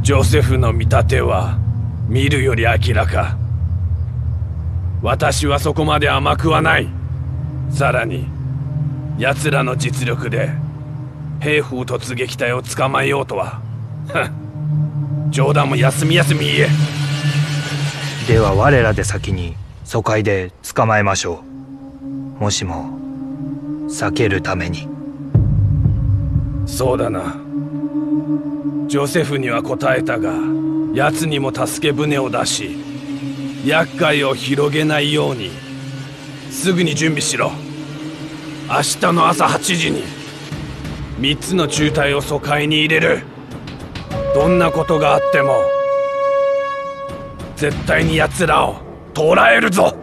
ジョセフの見立ては見るより明らか。私はそこまで甘くはない。さらに奴らの実力で兵法突撃隊を捕まえようとは、冗談も休み休み言え。 では我らで先に疎開で捕まえましょう。もしも避けるために。 そうだな。ジョセフには答えたが、奴にも助け舟を出し、厄介を広げないようにすぐに準備しろ。明日の朝8時に3つの中隊を疎開に入れる。どんなことがあっても絶対に奴らを捕らえるぞ。